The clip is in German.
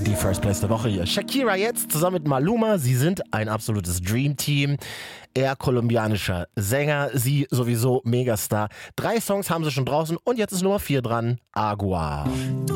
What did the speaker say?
Die First Place der Woche hier. Shakira jetzt zusammen mit Maluma. Sie sind ein absolutes Dream-Team. Er kolumbianischer Sänger, sie sowieso Megastar. 3 Songs haben sie schon draußen und jetzt ist Nummer 4 dran. Agua.